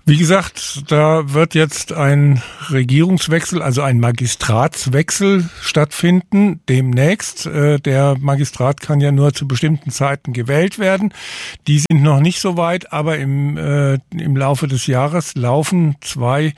Wie gesagt, da wird jetzt ein Regierungswechsel, also ein Magistratswechsel stattfinden demnächst. Der Magistrat kann ja nur zu bestimmten Zeiten gewählt werden. Die sind noch nicht so weit, aber im Laufe des Jahres laufen zwei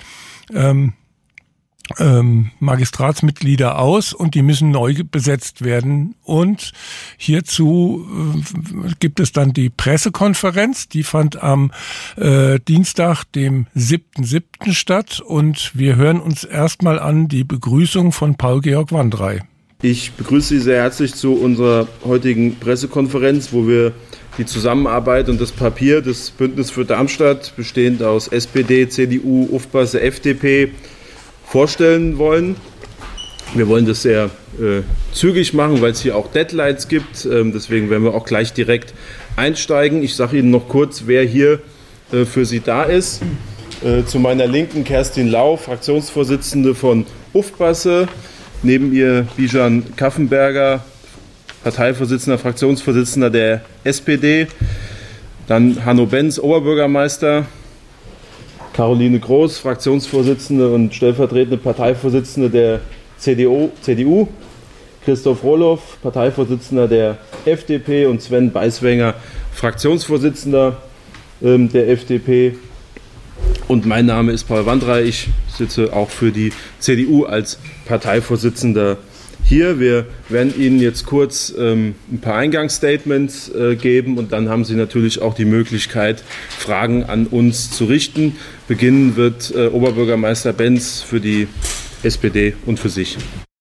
Magistratsmitglieder aus und die müssen neu besetzt werden. Und hierzu gibt es dann die Pressekonferenz, die fand am Dienstag, dem 7.7. statt. Und wir hören uns erstmal an die Begrüßung von Paul-Georg Wandrey. Ich begrüße Sie sehr herzlich zu unserer heutigen Pressekonferenz, wo wir die Zusammenarbeit und das Papier des Bündnis für Darmstadt, bestehend aus SPD, CDU, UFPASSE, FDP, vorstellen wollen. Wir wollen das sehr zügig machen, weil es hier auch Deadlines gibt. Deswegen werden wir auch gleich direkt einsteigen. Ich sage Ihnen noch kurz, wer hier für Sie da ist. Zu meiner Linken Kerstin Lau, Fraktionsvorsitzende von UFPASSE. Neben ihr Bijan Kaffenberger, Parteivorsitzender, Fraktionsvorsitzender der SPD. Dann Hanno Benz, Oberbürgermeister. Caroline Groß, Fraktionsvorsitzende und stellvertretende Parteivorsitzende der CDU, Christoph Rohloff, Parteivorsitzender der FDP und Sven Beiswenger, Fraktionsvorsitzender der FDP. Und mein Name ist Paul Wandrey, ich sitze auch für die CDU als Parteivorsitzender hier. Wir werden Ihnen jetzt kurz ein paar Eingangsstatements geben und dann haben Sie natürlich auch die Möglichkeit, Fragen an uns zu richten. Beginnen wird Oberbürgermeister Benz für die SPD und für sich.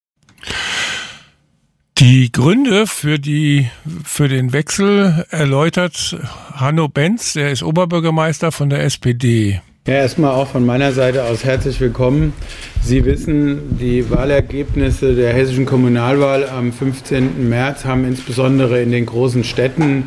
Die Gründe für den Wechsel erläutert Hanno Benz, der ist Oberbürgermeister von der SPD. Ja, erstmal auch von meiner Seite aus herzlich willkommen. Sie wissen, die Wahlergebnisse der hessischen Kommunalwahl am 15. März haben insbesondere in den großen Städten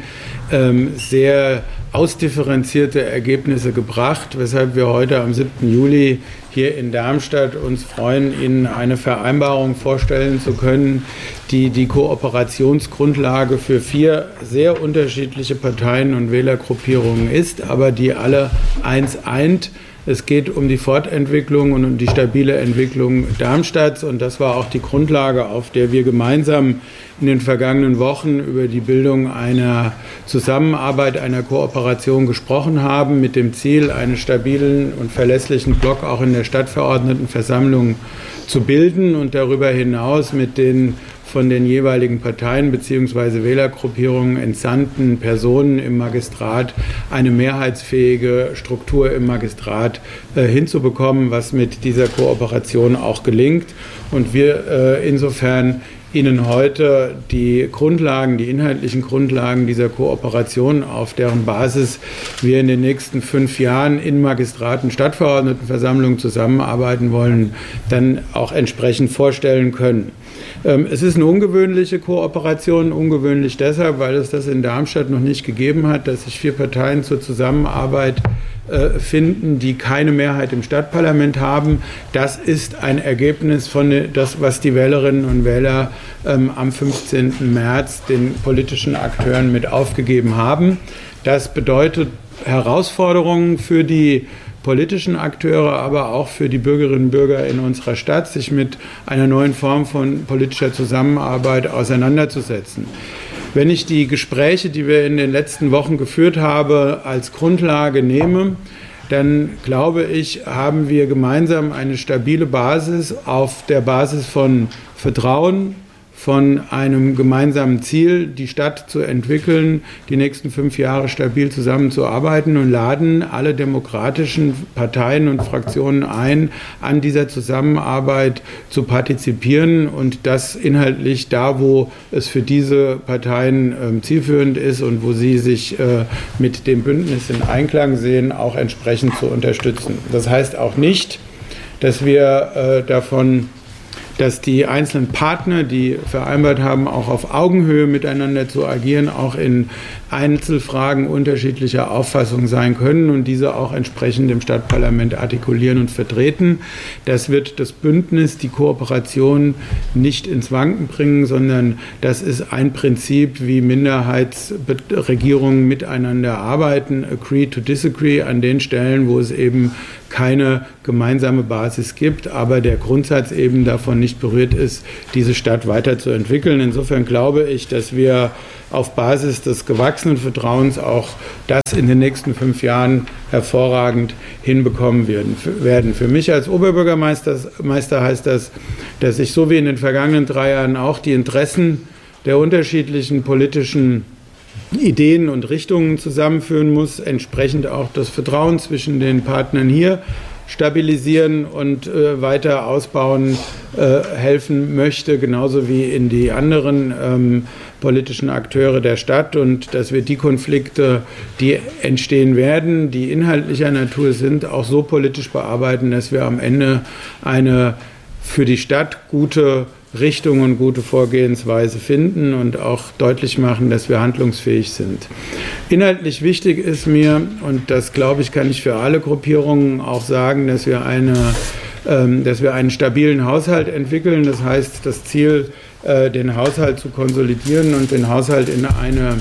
sehr ausdifferenzierte Ergebnisse gebracht, weshalb wir heute am 7. Juli hier in Darmstadt uns freuen, Ihnen eine Vereinbarung vorstellen zu können, die die Kooperationsgrundlage für 4 sehr unterschiedliche Parteien und Wählergruppierungen ist, aber die alle eins eint. Es geht um die Fortentwicklung und um die stabile Entwicklung Darmstadts. Und das war auch die Grundlage, auf der wir gemeinsam in den vergangenen Wochen über die Bildung einer Zusammenarbeit, einer Kooperation gesprochen haben, mit dem Ziel, einen stabilen und verlässlichen Block auch in der Stadtverordnetenversammlung zu bilden und darüber hinaus mit den von den jeweiligen Parteien bzw. Wählergruppierungen entsandten Personen im Magistrat eine mehrheitsfähige Struktur im Magistrat hinzubekommen, was mit dieser Kooperation auch gelingt. Und wir insofern Ihnen heute die Grundlagen, die inhaltlichen Grundlagen dieser Kooperation, auf deren Basis wir in den nächsten 5 Jahren in Magistraten, Stadtverordnetenversammlungen zusammenarbeiten wollen, dann auch entsprechend vorstellen können. Es ist eine ungewöhnliche Kooperation, ungewöhnlich deshalb, weil es das in Darmstadt noch nicht gegeben hat, dass sich 4 Parteien zur Zusammenarbeit finden, die keine Mehrheit im Stadtparlament haben. Das ist ein Ergebnis von das, was die Wählerinnen und Wähler am 15. März den politischen Akteuren mit aufgegeben haben. Das bedeutet Herausforderungen für die politischen Akteure, aber auch für die Bürgerinnen und Bürger in unserer Stadt, sich mit einer neuen Form von politischer Zusammenarbeit auseinanderzusetzen. Wenn ich die Gespräche, die wir in den letzten Wochen geführt haben, als Grundlage nehme, dann glaube ich, haben wir gemeinsam eine stabile Basis auf der Basis von Vertrauen, von einem gemeinsamen Ziel, die Stadt zu entwickeln, die nächsten 5 Jahre stabil zusammenzuarbeiten und laden alle demokratischen Parteien und Fraktionen ein, an dieser Zusammenarbeit zu partizipieren und das inhaltlich da, wo es für diese Parteien zielführend ist und wo sie sich mit dem Bündnis in Einklang sehen, auch entsprechend zu unterstützen. Das heißt auch nicht, dass wir davon dass die einzelnen Partner, die vereinbart haben, auch auf Augenhöhe miteinander zu agieren, auch in Einzelfragen unterschiedlicher Auffassung sein können und diese auch entsprechend im Stadtparlament artikulieren und vertreten. Das wird das Bündnis, die Kooperation nicht ins Wanken bringen, sondern das ist ein Prinzip, wie Minderheitsregierungen miteinander arbeiten, agree to disagree an den Stellen, wo es eben keine gemeinsame Basis gibt, aber der Grundsatz eben davon nicht berührt ist, diese Stadt weiterzuentwickeln. Insofern glaube ich, dass wir auf Basis des gewachsenen Vertrauens auch das in den nächsten 5 Jahren hervorragend hinbekommen werden. Für mich als Oberbürgermeister heißt das, dass ich so wie in den vergangenen 3 Jahren auch die Interessen der unterschiedlichen politischen Ideen und Richtungen zusammenführen muss, entsprechend auch das Vertrauen zwischen den Partnern hier stabilisieren und weiter ausbauen helfen möchte, genauso wie in die anderen politischen Akteure der Stadt, und dass wir die Konflikte, die entstehen werden, die inhaltlicher Natur sind, auch so politisch bearbeiten, dass wir am Ende eine für die Stadt gute Richtung und gute Vorgehensweise finden und auch deutlich machen, dass wir handlungsfähig sind. Inhaltlich wichtig ist mir, und das glaube ich, kann ich für alle Gruppierungen auch sagen, dass wir einen stabilen Haushalt entwickeln. Das heißt, das Ziel, den Haushalt zu konsolidieren und den Haushalt in eine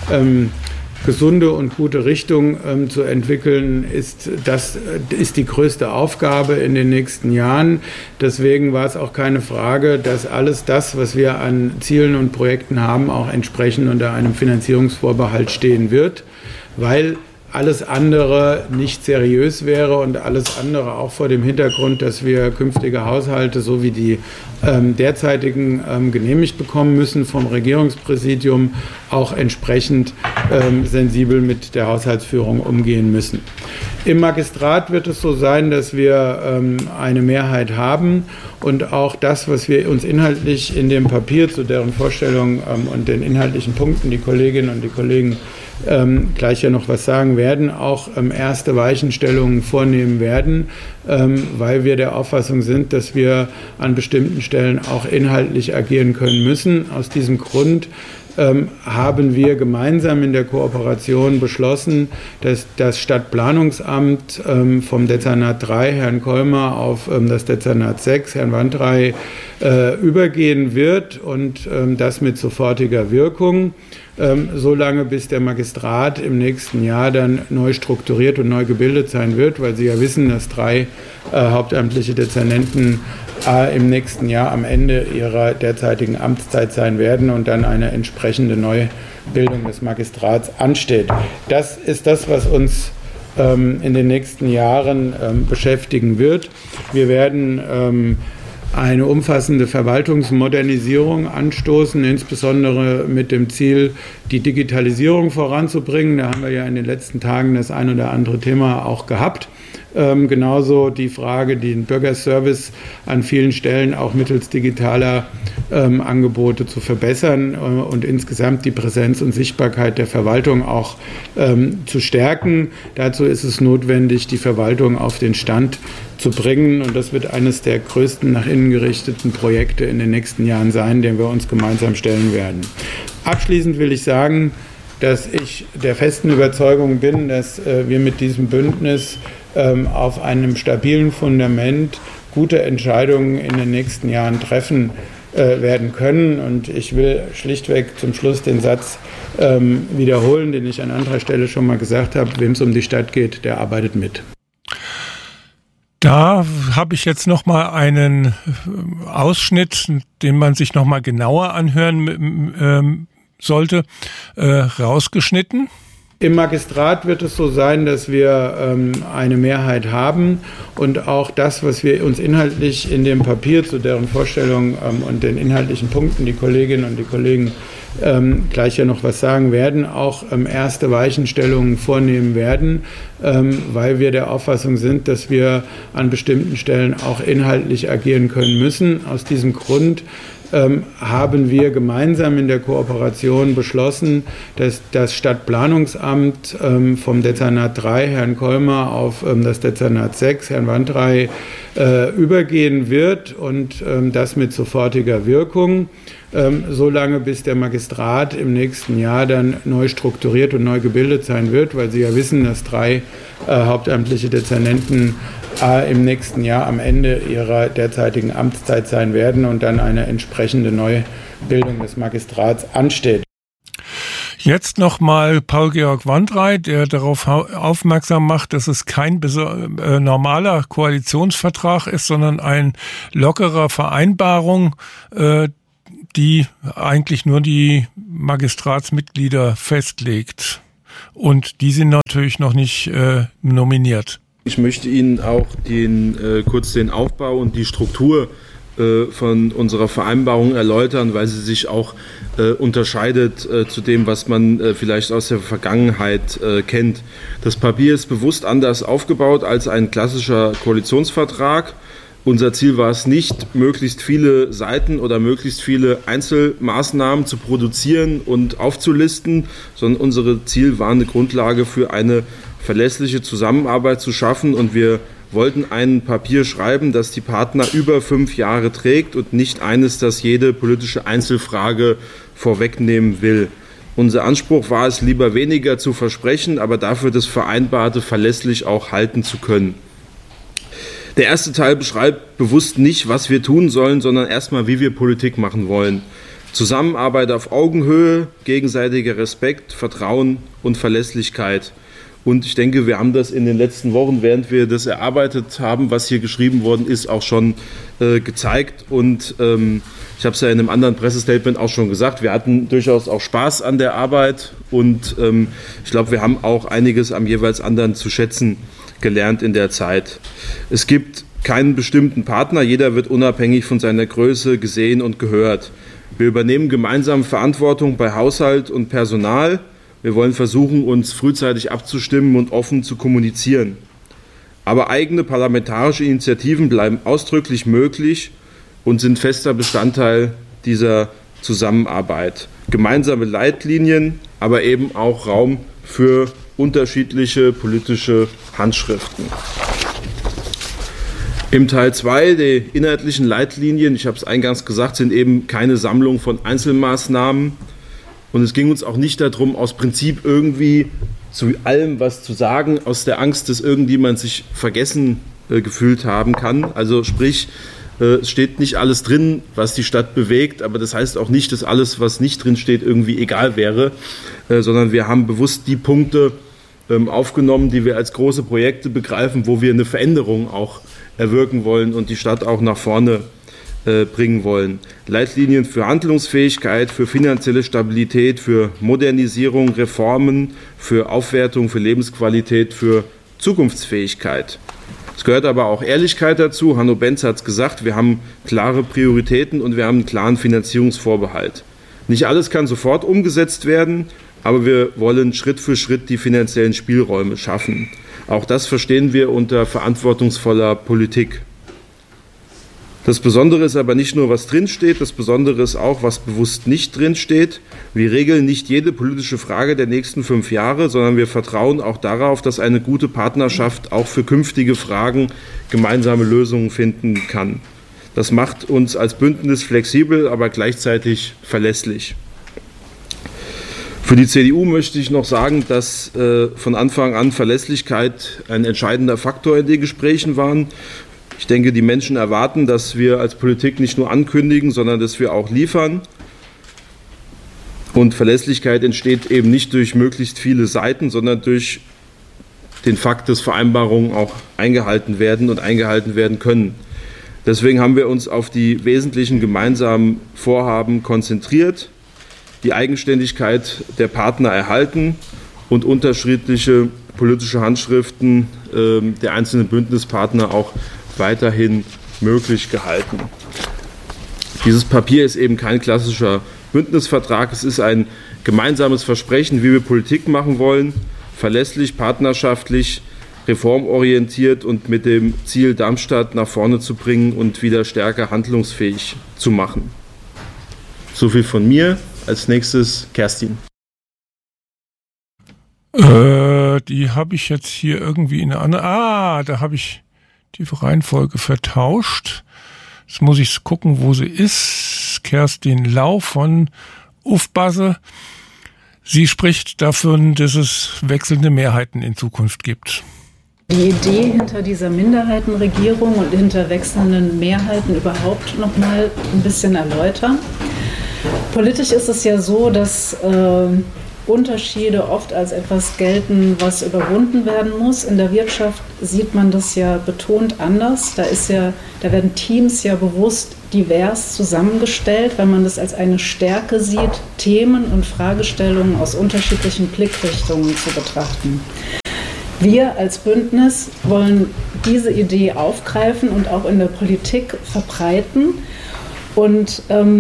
gesunde und gute Richtung zu entwickeln, ist die größte Aufgabe in den nächsten Jahren. Deswegen war es auch keine Frage, dass alles das, was wir an Zielen und Projekten haben, auch entsprechend unter einem Finanzierungsvorbehalt stehen wird, weil alles andere nicht seriös wäre und alles andere auch vor dem Hintergrund, dass wir künftige Haushalte, so wie die derzeitigen, genehmigt bekommen müssen vom Regierungspräsidium, auch entsprechend sensibel mit der Haushaltsführung umgehen müssen. Im Magistrat wird es so sein, dass wir eine Mehrheit haben und auch das, was wir uns inhaltlich in dem Papier zu deren Vorstellung und den inhaltlichen Punkten, die Kolleginnen und die Kollegen gleich ja noch was sagen werden, auch erste Weichenstellungen vornehmen werden, weil wir der Auffassung sind, dass wir an bestimmten Stellen auch inhaltlich agieren können müssen. Aus diesem Grund haben wir gemeinsam in der Kooperation beschlossen, dass das Stadtplanungsamt vom Dezernat 3 Herrn Kolmer auf das Dezernat 6 Herrn Wandrei übergehen wird und das mit sofortiger Wirkung, solange bis der Magistrat im nächsten Jahr dann neu strukturiert und neu gebildet sein wird, weil Sie ja wissen, dass 3 hauptamtliche Dezernenten im nächsten Jahr am Ende ihrer derzeitigen Amtszeit sein werden und dann eine entsprechende Neubildung des Magistrats ansteht. Das ist das, was uns in den nächsten Jahren beschäftigen wird. Wir werden eine umfassende Verwaltungsmodernisierung anstoßen, insbesondere mit dem Ziel, die Digitalisierung voranzubringen. Da haben wir ja in den letzten Tagen das ein oder andere Thema auch gehabt. Genauso die Frage, den Bürgerservice an vielen Stellen auch mittels digitaler Angebote zu verbessern und insgesamt die Präsenz und Sichtbarkeit der Verwaltung auch zu stärken. Dazu ist es notwendig, die Verwaltung auf den Stand zu bringen, und das wird eines der größten nach innen gerichteten Projekte in den nächsten Jahren sein, dem wir uns gemeinsam stellen werden. Abschließend will ich sagen, dass ich der festen Überzeugung bin, dass wir mit diesem Bündnis auf einem stabilen Fundament gute Entscheidungen in den nächsten Jahren treffen werden können. Und ich will schlichtweg zum Schluss den Satz wiederholen, den ich an anderer Stelle schon mal gesagt habe: Wem es um die Stadt geht, der arbeitet mit. Da habe ich jetzt noch mal einen Ausschnitt, den man sich noch mal genauer anhören sollte, rausgeschnitten. Im Magistrat wird es so sein, dass wir eine Mehrheit haben und auch das, was wir uns inhaltlich in dem Papier zu deren Vorstellung und den inhaltlichen Punkten, die Kolleginnen und die Kollegen gleich ja noch was sagen werden, auch erste Weichenstellungen vornehmen werden, weil wir der Auffassung sind, dass wir an bestimmten Stellen auch inhaltlich agieren können müssen. Aus diesem Grund haben wir gemeinsam in der Kooperation beschlossen, dass das Stadtplanungsamt vom Dezernat 3 Herrn Kolmer auf das Dezernat 6 Herrn Wandrey übergehen wird und das mit sofortiger Wirkung, solange bis der Magistrat im nächsten Jahr dann neu strukturiert und neu gebildet sein wird, weil Sie ja wissen, dass 3 hauptamtliche Dezernenten im nächsten Jahr am Ende ihrer derzeitigen Amtszeit sein werden und dann eine entsprechende Neubildung des Magistrats ansteht. Jetzt nochmal Paul-Georg Wandrey, der darauf aufmerksam macht, dass es kein normaler Koalitionsvertrag ist, sondern ein lockerer Vereinbarung, die eigentlich nur die Magistratsmitglieder festlegt. Und die sind natürlich noch nicht nominiert. Ich möchte Ihnen auch kurz den Aufbau und die Struktur von unserer Vereinbarung erläutern, weil sie sich auch unterscheidet zu dem, was man vielleicht aus der Vergangenheit kennt. Das Papier ist bewusst anders aufgebaut als ein klassischer Koalitionsvertrag. Unser Ziel war es nicht, möglichst viele Seiten oder möglichst viele Einzelmaßnahmen zu produzieren und aufzulisten, sondern unser Ziel war, eine Grundlage für eine verlässliche Zusammenarbeit zu schaffen, und wir wollten ein Papier schreiben, das die Partner über 5 Jahre trägt und nicht eines, das jede politische Einzelfrage vorwegnehmen will. Unser Anspruch war es, lieber weniger zu versprechen, aber dafür das Vereinbarte verlässlich auch halten zu können. Der erste Teil beschreibt bewusst nicht, was wir tun sollen, sondern erstmal, wie wir Politik machen wollen. Zusammenarbeit auf Augenhöhe, gegenseitiger Respekt, Vertrauen und Verlässlichkeit. Und ich denke, wir haben das in den letzten Wochen, während wir das erarbeitet haben, was hier geschrieben worden ist, auch schon gezeigt. Und ich habe es ja in einem anderen Pressestatement auch schon gesagt, wir hatten durchaus auch Spaß an der Arbeit. Und ich glaube, wir haben auch einiges am jeweils anderen zu schätzen gelernt in der Zeit. Es gibt keinen bestimmten Partner, jeder wird unabhängig von seiner Größe gesehen und gehört. Wir übernehmen gemeinsam Verantwortung bei Haushalt und Personal. Wir wollen versuchen, uns frühzeitig abzustimmen und offen zu kommunizieren. Aber eigene parlamentarische Initiativen bleiben ausdrücklich möglich und sind fester Bestandteil dieser Zusammenarbeit. Gemeinsame Leitlinien, aber eben auch Raum für unterschiedliche politische Handschriften. Im Teil 2, die inhaltlichen Leitlinien, ich habe es eingangs gesagt, sind eben keine Sammlung von Einzelmaßnahmen. Und es ging uns auch nicht darum, aus Prinzip irgendwie zu allem was zu sagen, aus der Angst, dass irgendjemand sich vergessen gefühlt haben kann. Also sprich, es steht nicht alles drin, was die Stadt bewegt, aber das heißt auch nicht, dass alles, was nicht drin steht, irgendwie egal wäre, sondern wir haben bewusst die Punkte aufgenommen, die wir als große Projekte begreifen, wo wir eine Veränderung auch erwirken wollen und die Stadt auch nach vorne bringen wollen. Leitlinien für Handlungsfähigkeit, für finanzielle Stabilität, für Modernisierung, Reformen, für Aufwertung, für Lebensqualität, für Zukunftsfähigkeit. Es gehört aber auch Ehrlichkeit dazu. Hanno Benz hat es gesagt, wir haben klare Prioritäten und wir haben einen klaren Finanzierungsvorbehalt. Nicht alles kann sofort umgesetzt werden, aber wir wollen Schritt für Schritt die finanziellen Spielräume schaffen. Auch das verstehen wir unter verantwortungsvoller Politik. Das Besondere ist aber nicht nur, was drinsteht, das Besondere ist auch, was bewusst nicht drinsteht. Wir regeln nicht jede politische Frage der nächsten 5 Jahre, sondern wir vertrauen auch darauf, dass eine gute Partnerschaft auch für künftige Fragen gemeinsame Lösungen finden kann. Das macht uns als Bündnis flexibel, aber gleichzeitig verlässlich. Für die CDU möchte ich noch sagen, dass von Anfang an Verlässlichkeit ein entscheidender Faktor in den Gesprächen war. Ich denke, die Menschen erwarten, dass wir als Politik nicht nur ankündigen, sondern dass wir auch liefern. Und Verlässlichkeit entsteht eben nicht durch möglichst viele Seiten, sondern durch den Fakt, dass Vereinbarungen auch eingehalten werden und eingehalten werden können. Deswegen haben wir uns auf die wesentlichen gemeinsamen Vorhaben konzentriert, die Eigenständigkeit der Partner erhalten und unterschiedliche politische Handschriften der einzelnen Bündnispartner auch weiterhin möglich gehalten. Dieses Papier ist eben kein klassischer Bündnisvertrag, es ist ein gemeinsames Versprechen, wie wir Politik machen wollen, verlässlich, partnerschaftlich, reformorientiert und mit dem Ziel, Darmstadt nach vorne zu bringen und wieder stärker handlungsfähig zu machen. So viel von mir. Als nächstes Kerstin. Die habe ich jetzt hier irgendwie in einer anderen... da habe ich die Reihenfolge vertauscht. Jetzt muss ich gucken, wo sie ist. Kerstin Lau von UFBASE. Sie spricht davon, dass es wechselnde Mehrheiten in Zukunft gibt. Die Idee hinter dieser Minderheitenregierung und hinter wechselnden Mehrheiten überhaupt noch mal ein bisschen erläutern. Politisch ist es ja so, dass Unterschiede oft als etwas gelten, was überwunden werden muss. In der Wirtschaft sieht man das ja betont anders. Da werden Teams ja bewusst divers zusammengestellt, weil man das als eine Stärke sieht, Themen und Fragestellungen aus unterschiedlichen Blickrichtungen zu betrachten. Wir als Bündnis wollen diese Idee aufgreifen und auch in der Politik verbreiten. Und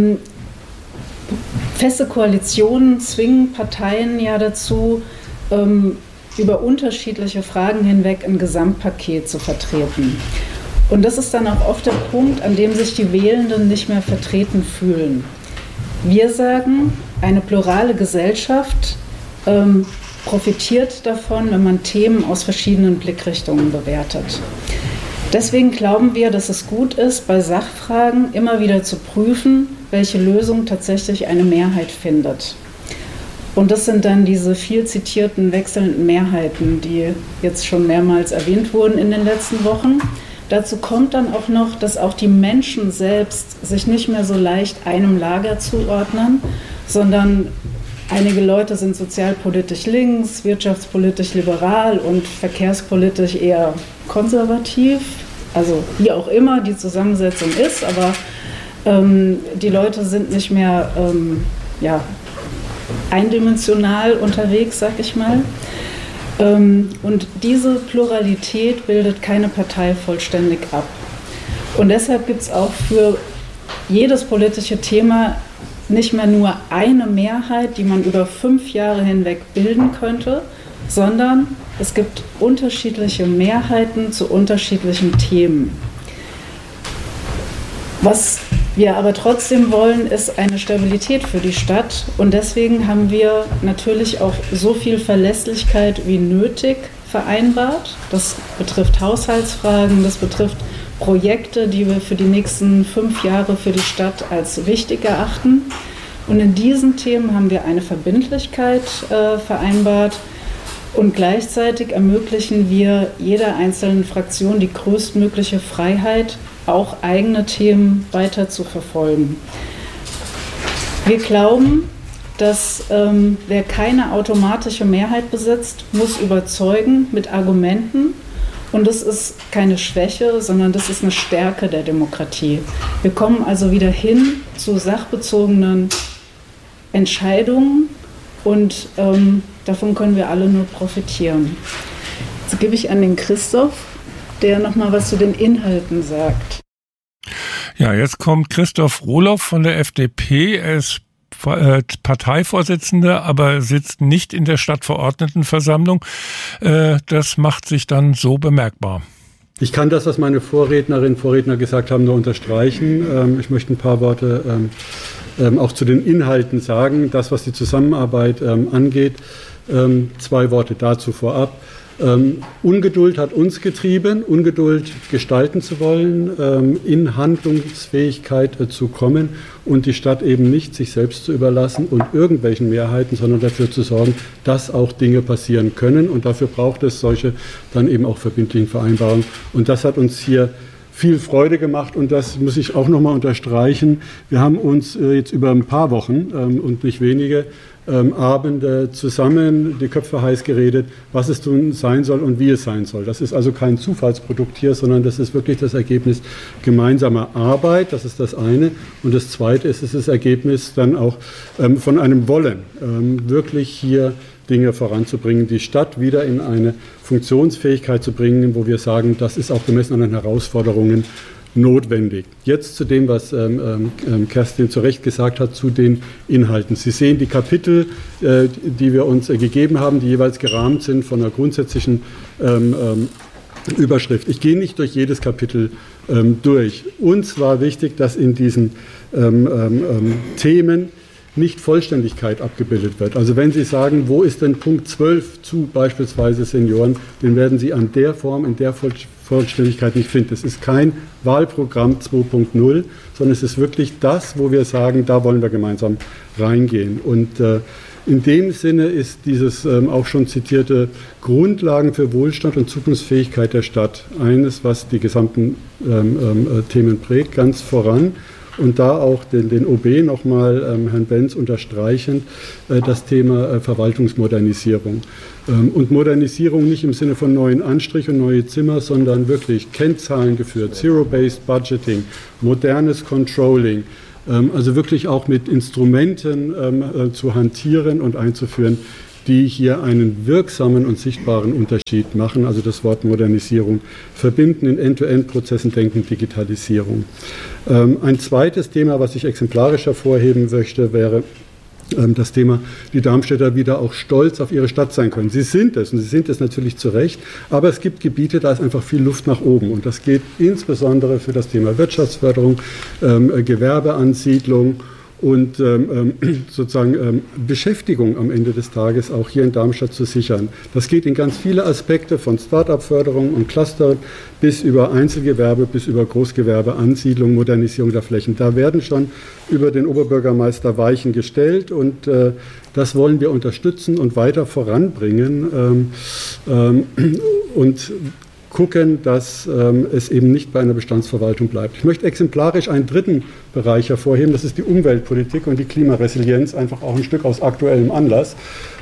feste Koalitionen zwingen Parteien ja dazu, über unterschiedliche Fragen hinweg ein Gesamtpaket zu vertreten. Und das ist dann auch oft der Punkt, an dem sich die Wählenden nicht mehr vertreten fühlen. Wir sagen, eine plurale Gesellschaft profitiert davon, wenn man Themen aus verschiedenen Blickrichtungen bewertet. Deswegen glauben wir, dass es gut ist, bei Sachfragen immer wieder zu prüfen, welche Lösung tatsächlich eine Mehrheit findet. Und das sind dann diese viel zitierten wechselnden Mehrheiten, die jetzt schon mehrmals erwähnt wurden in den letzten Wochen. Dazu kommt dann auch noch, dass auch die Menschen selbst sich nicht mehr so leicht einem Lager zuordnen, sondern einige Leute sind sozialpolitisch links, wirtschaftspolitisch liberal und verkehrspolitisch eher konservativ. Also wie auch immer die Zusammensetzung ist, aber die Leute sind nicht mehr eindimensional unterwegs, sag ich mal. Und diese Pluralität bildet keine Partei vollständig ab. Und deshalb gibt es auch für jedes politische Thema nicht mehr nur eine Mehrheit, die man über 5 Jahre hinweg bilden könnte, sondern es gibt unterschiedliche Mehrheiten zu unterschiedlichen Themen. Was wir aber trotzdem wollen, ist eine Stabilität für die Stadt. Und deswegen haben wir natürlich auch so viel Verlässlichkeit wie nötig vereinbart. Das betrifft Haushaltsfragen, das betrifft Projekte, die wir für die nächsten 5 Jahre für die Stadt als wichtig erachten. Und in diesen Themen haben wir eine Verbindlichkeit vereinbart. Und gleichzeitig ermöglichen wir jeder einzelnen Fraktion die größtmögliche Freiheit, auch eigene Themen weiter zu verfolgen. Wir glauben, dass wer keine automatische Mehrheit besitzt, muss überzeugen mit Argumenten. Und das ist keine Schwäche, sondern das ist eine Stärke der Demokratie. Wir kommen also wieder hin zu sachbezogenen Entscheidungen und davon können wir alle nur profitieren. Jetzt gebe ich an den Christoph, der nochmal was zu den Inhalten sagt. Ja, jetzt kommt Christoph Rohloff von der FDP. Er ist Parteivorsitzender, aber sitzt nicht in der Stadtverordnetenversammlung. Das macht sich dann so bemerkbar. Ich kann das, was meine Vorrednerinnen und Vorredner gesagt haben, nur unterstreichen. Ich möchte ein paar Worte auch zu den Inhalten sagen. Das, was die Zusammenarbeit angeht, 2 Worte dazu vorab. Ungeduld hat uns getrieben, Ungeduld gestalten zu wollen, in Handlungsfähigkeit zu kommen und die Stadt eben nicht sich selbst zu überlassen und irgendwelchen Mehrheiten, sondern dafür zu sorgen, dass auch Dinge passieren können. Und dafür braucht es solche dann eben auch verbindlichen Vereinbarungen. Und das hat uns hier viel Freude gemacht und das muss ich auch nochmal unterstreichen. Wir haben uns jetzt über ein paar Wochen und nicht wenige Abende zusammen die Köpfe heiß geredet, was es nun sein soll und wie es sein soll. Das ist also kein Zufallsprodukt hier, sondern das ist wirklich das Ergebnis gemeinsamer Arbeit. Das ist das eine. Und das zweite ist, es ist das Ergebnis dann auch von einem Wollen, wirklich hier Dinge voranzubringen, die Stadt wieder in eine Funktionsfähigkeit zu bringen, wo wir sagen, das ist auch gemessen an den Herausforderungen notwendig. Jetzt zu dem, was Kerstin zu Recht gesagt hat, zu den Inhalten. Sie sehen die Kapitel, die wir uns gegeben haben, die jeweils gerahmt sind von einer grundsätzlichen Überschrift. Ich gehe nicht durch jedes Kapitel durch. Uns war wichtig, dass in diesen Themen nicht Vollständigkeit abgebildet wird. Also wenn Sie sagen, wo ist denn Punkt 12 zu beispielsweise Senioren, den werden Sie an der Form, in der Vollständigkeit nicht finden. Es ist kein Wahlprogramm 2.0, sondern es ist wirklich das, wo wir sagen, da wollen wir gemeinsam reingehen. Und in dem Sinne ist dieses auch schon zitierte Grundlagen für Wohlstand und Zukunftsfähigkeit der Stadt eines, was die gesamten Themen prägt, ganz voran. Und da auch den OB nochmal, Herrn Benz, unterstreichend, das Thema Verwaltungsmodernisierung. Und Modernisierung nicht im Sinne von neuen Anstrich und neue Zimmer, sondern wirklich Kennzahlen geführt, Zero-Based Budgeting, modernes Controlling, also wirklich auch mit Instrumenten zu hantieren und einzuführen, die hier einen wirksamen und sichtbaren Unterschied machen, also das Wort Modernisierung, verbinden in End-to-End-Prozessen, denken, Digitalisierung. Ein zweites Thema, was ich exemplarisch hervorheben möchte, wäre das Thema, die Darmstädter wieder auch stolz auf ihre Stadt sein können. Sie sind es, und sie sind es natürlich zu Recht, aber es gibt Gebiete, da ist einfach viel Luft nach oben, und das geht insbesondere für das Thema Wirtschaftsförderung, Gewerbeansiedlung und sozusagen Beschäftigung am Ende des Tages auch hier in Darmstadt zu sichern. Das geht in ganz viele Aspekte, von Start-up-Förderung und Cluster bis über Einzelgewerbe, bis über Großgewerbe, Ansiedlung, Modernisierung der Flächen. Da werden schon über den Oberbürgermeister Weichen gestellt, und das wollen wir unterstützen und weiter voranbringen und gucken, dass es eben nicht bei einer Bestandsverwaltung bleibt. Ich möchte exemplarisch einen dritten Bereich hervorheben, das ist die Umweltpolitik und die Klimaresilienz, einfach auch ein Stück aus aktuellem Anlass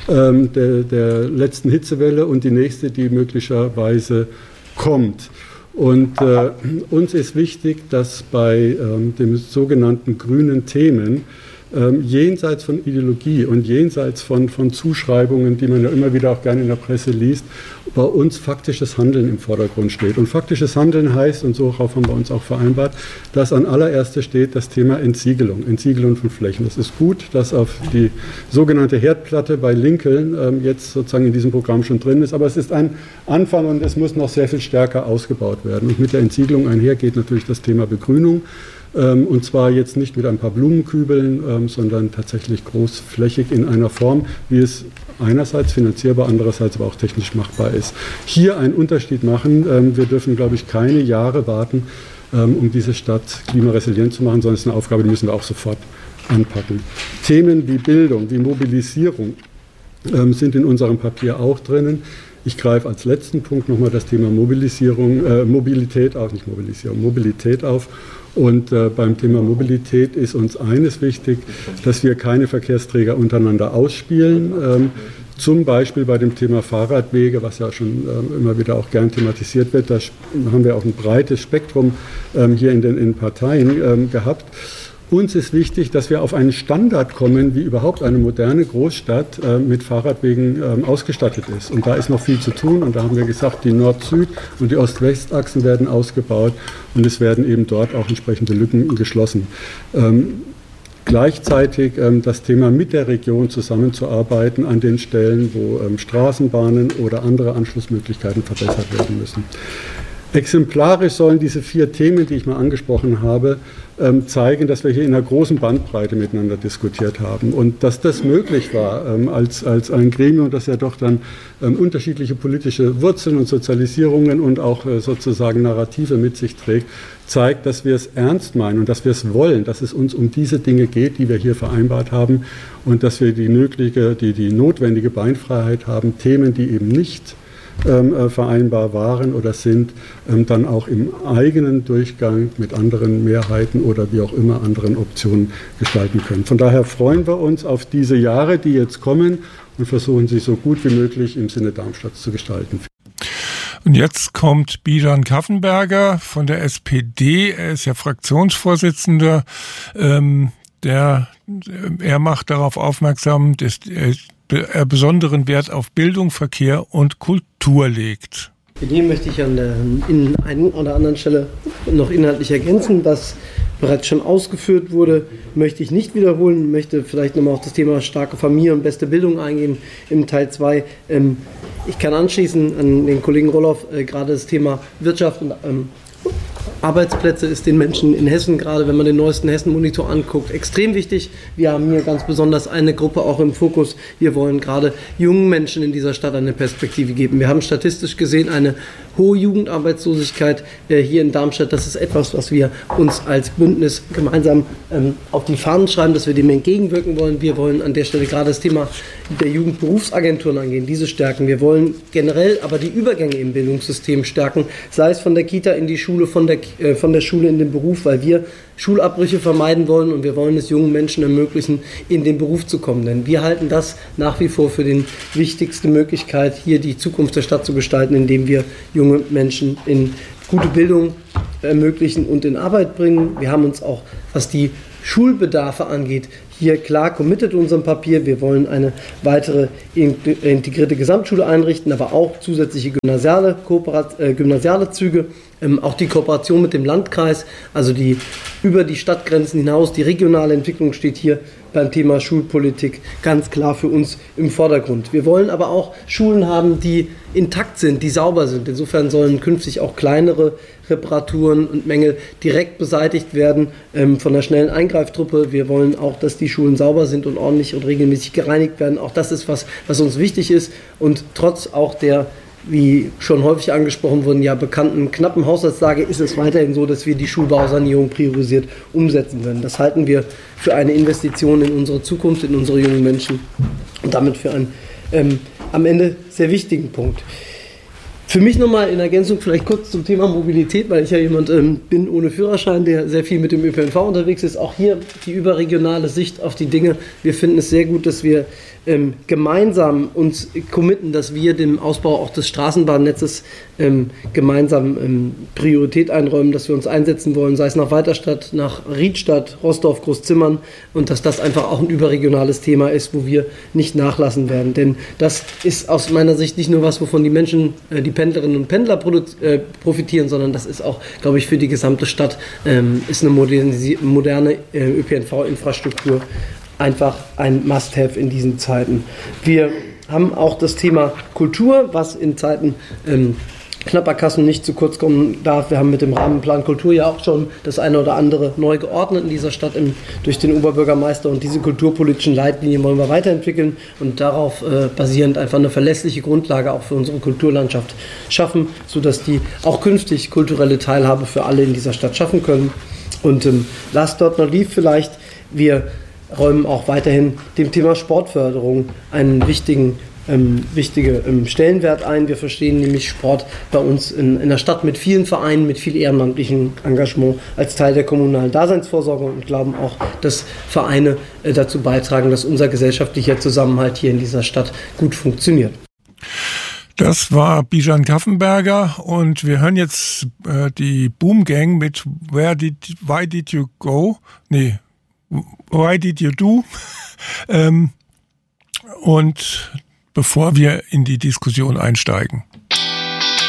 der letzten Hitzewelle und die nächste, die möglicherweise kommt. Und uns ist wichtig, dass bei den sogenannten grünen Themen jenseits von Ideologie und jenseits von Zuschreibungen, die man ja immer wieder auch gerne in der Presse liest, bei uns faktisches Handeln im Vordergrund steht. Und faktisches Handeln heißt, und so haben wir uns auch vereinbart, dass an allererster steht das Thema Entsiegelung von Flächen. Es ist gut, dass auf die sogenannte Herdplatte bei Lincoln jetzt sozusagen in diesem Programm schon drin ist, aber es ist ein Anfang und es muss noch sehr viel stärker ausgebaut werden. Und mit der Entsiegelung einher geht natürlich das Thema Begrünung. Und zwar jetzt nicht mit ein paar Blumenkübeln, sondern tatsächlich großflächig in einer Form, wie es einerseits finanzierbar, andererseits aber auch technisch machbar ist. Hier einen Unterschied machen. Wir dürfen, glaube ich, keine Jahre warten, um diese Stadt klimaresilient zu machen, sondern es ist eine Aufgabe, die müssen wir auch sofort anpacken. Themen wie Bildung, wie Mobilisierung sind in unserem Papier auch drinnen. Ich greife als letzten Punkt nochmal das Thema Mobilität auf. Und beim Thema Mobilität ist uns eines wichtig, dass wir keine Verkehrsträger untereinander ausspielen. Zum Beispiel bei dem Thema Fahrradwege, was ja schon immer wieder auch gern thematisiert wird. Da haben wir auch ein breites Spektrum hier in den Parteien gehabt. Uns ist wichtig, dass wir auf einen Standard kommen, wie überhaupt eine moderne Großstadt mit Fahrradwegen ausgestattet ist. Und da ist noch viel zu tun. Und da haben wir gesagt, die Nord-Süd- und die Ost-West-Achsen werden ausgebaut. Und es werden eben dort auch entsprechende Lücken geschlossen. Gleichzeitig das Thema mit der Region zusammenzuarbeiten an den Stellen, wo Straßenbahnen oder andere Anschlussmöglichkeiten verbessert werden müssen. Exemplarisch sollen diese 4 Themen, die ich mal angesprochen habe, zeigen, dass wir hier in einer großen Bandbreite miteinander diskutiert haben und dass das möglich war als ein Gremium, das ja doch dann unterschiedliche politische Wurzeln und Sozialisierungen und auch sozusagen Narrative mit sich trägt, zeigt, dass wir es ernst meinen und dass wir es wollen, dass es uns um diese Dinge geht, die wir hier vereinbart haben und dass wir die notwendige Beinfreiheit haben, Themen, die eben nicht vereinbar waren oder sind, dann auch im eigenen Durchgang mit anderen Mehrheiten oder wie auch immer anderen Optionen gestalten können. Von daher freuen wir uns auf diese Jahre, die jetzt kommen und versuchen sie so gut wie möglich im Sinne Darmstadts zu gestalten. Und jetzt kommt Bijan Kaffenberger von der SPD. Er ist ja Fraktionsvorsitzender. Er macht darauf aufmerksam, dass er besonderen Wert auf Bildung, Verkehr und Kultur legt. Hier möchte ich an einer oder anderen Stelle noch inhaltlich ergänzen, was bereits schon ausgeführt wurde, möchte ich nicht wiederholen, möchte vielleicht nochmal auf das Thema starke Familie und beste Bildung eingehen im Teil 2. Ich kann anschließen an den Kollegen Roloff, gerade das Thema Wirtschaft und Arbeitsplätze ist den Menschen in Hessen, gerade wenn man den neuesten Hessen-Monitor anguckt, extrem wichtig. Wir haben hier ganz besonders eine Gruppe auch im Fokus. Wir wollen gerade jungen Menschen in dieser Stadt eine Perspektive geben. Wir haben statistisch gesehen eine hohe Jugendarbeitslosigkeit hier in Darmstadt. Das ist etwas, was wir uns als Bündnis gemeinsam auf die Fahnen schreiben, dass wir dem entgegenwirken wollen. Wir wollen an der Stelle gerade das Thema der Jugendberufsagenturen angehen, diese stärken. Wir wollen generell aber die Übergänge im Bildungssystem stärken, sei es von der Kita in die Schule, von der Schule in den Beruf, weil wir Schulabbrüche vermeiden wollen und wir wollen es jungen Menschen ermöglichen, in den Beruf zu kommen. Denn wir halten das nach wie vor für die wichtigste Möglichkeit, hier die Zukunft der Stadt zu gestalten, indem wir junge Menschen in gute Bildung ermöglichen und in Arbeit bringen. Wir haben uns auch, was die Schulbedarfe angeht, hier klar committed in unserem Papier. Wir wollen eine weitere integrierte Gesamtschule einrichten, aber auch zusätzliche gymnasiale Züge, auch die Kooperation mit dem Landkreis, also die über die Stadtgrenzen hinaus, die regionale Entwicklung steht hier beim Thema Schulpolitik ganz klar für uns im Vordergrund. Wir wollen aber auch Schulen haben, die intakt sind, die sauber sind. Insofern sollen künftig auch kleinere Reparaturen und Mängel direkt beseitigt werden von der schnellen Eingreiftruppe. Wir wollen auch, dass die Schulen sauber sind und ordentlich und regelmäßig gereinigt werden. Auch das ist was uns wichtig ist. Und trotz auch der, wie schon häufig angesprochen wurden, ja bekannten knappen Haushaltslage ist es weiterhin so, dass wir die Schulbausanierung priorisiert umsetzen werden. Das halten wir für eine Investition in unsere Zukunft, in unsere jungen Menschen und damit für einen am Ende sehr wichtigen Punkt. Für mich nochmal in Ergänzung vielleicht kurz zum Thema Mobilität, weil ich ja jemand bin ohne Führerschein, der sehr viel mit dem ÖPNV unterwegs ist. Auch hier die überregionale Sicht auf die Dinge. Wir finden es sehr gut, dass wir gemeinsam uns committen, dass wir dem Ausbau auch des Straßenbahnnetzes gemeinsam Priorität einräumen, dass wir uns einsetzen wollen, sei es nach Weiterstadt, nach Riedstadt, Rostorf, Großzimmern und dass das einfach auch ein überregionales Thema ist, wo wir nicht nachlassen werden. Denn das ist aus meiner Sicht nicht nur was, wovon die Menschen, die Pendlerinnen und Pendler profitieren, sondern das ist auch, glaube ich, für die gesamte Stadt ist eine moderne ÖPNV-Infrastruktur einfach ein Must-Have in diesen Zeiten. Wir haben auch das Thema Kultur, was in Zeiten knapper Kassen nicht zu kurz kommen darf. Wir haben mit dem Rahmenplan Kultur ja auch schon das eine oder andere neu geordnet in dieser Stadt durch den Oberbürgermeister und diese kulturpolitischen Leitlinien wollen wir weiterentwickeln und darauf basierend einfach eine verlässliche Grundlage auch für unsere Kulturlandschaft schaffen, sodass die auch künftig kulturelle Teilhabe für alle in dieser Stadt schaffen können. Und last but not least vielleicht, wir räumen auch weiterhin dem Thema Sportförderung einen wichtigen Stellenwert ein. Wir verstehen nämlich Sport bei uns in einer Stadt mit vielen Vereinen, mit viel ehrenamtlichem Engagement als Teil der kommunalen Daseinsvorsorge und glauben auch, dass Vereine dazu beitragen, dass unser gesellschaftlicher Zusammenhalt hier in dieser Stadt gut funktioniert. Das war Bijan Kaffenberger und wir hören jetzt die Boom Gang mit Why Did You Go? Nee, Why Did You Do? Und bevor wir in die Diskussion einsteigen.